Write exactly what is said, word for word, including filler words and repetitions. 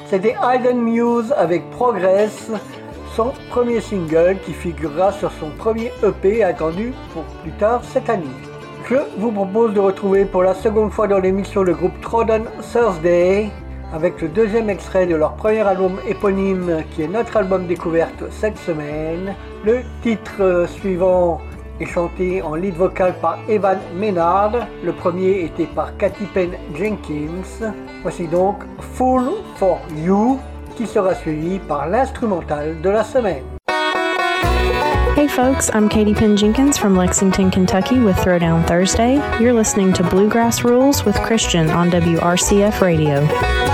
C'était Hayden Muse avec Progress, son premier single qui figurera sur son premier E P attendu pour plus tard cette année. Je vous propose de retrouver pour la seconde fois dans l'émission le groupe Trodden Thursday avec le deuxième extrait de leur premier album éponyme qui est notre album découverte cette semaine. Le titre suivant est chanté en lead vocal par Evan Maynard. Le premier était par Katy Penn Jenkins. Voici donc Fool for You qui sera suivi par l'instrumental de la semaine. Hey folks, I'm Katy Penn Jenkins from Lexington, Kentucky with Throwdown Thursday. You're listening to Bluegrass Rules with Christian on W R C F Radio.